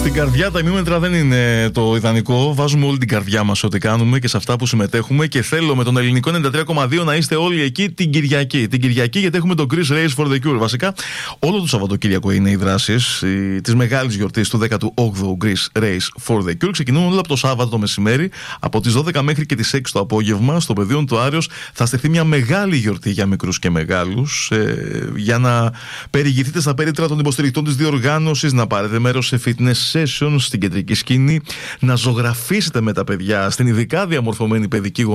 Στην καρδιά τα ημίμετρα δεν είναι το ιδανικό. Βάζουμε όλη την καρδιά μας ό,τι κάνουμε και σε αυτά που συμμετέχουμε. Και θέλω με τον ελληνικό 93,2 να είστε όλοι εκεί την Κυριακή. Την Κυριακή, γιατί έχουμε το Greece Race for the Cure. Βασικά, όλο το Σαββατοκύριακο είναι οι δράσεις της μεγάλης γιορτής του 18ου Greece Race for the Cure. Ξεκινούν όλα από το Σάββατο το μεσημέρι, από τις 12 μέχρι και τις 6 το απόγευμα. Στο πεδίο του Άρεως θα στηθεί μια μεγάλη γιορτή για μικρούς και μεγάλους. Για να περιηγηθείτε στα περίτρα των υποστηρικτών της διοργάνωσης, να πάρετε μέρος σε fitness sessions στην κεντρική σκηνή, να ζωγραφίσετε με τα παιδιά στην ειδικά διαμορφωμένη παιδική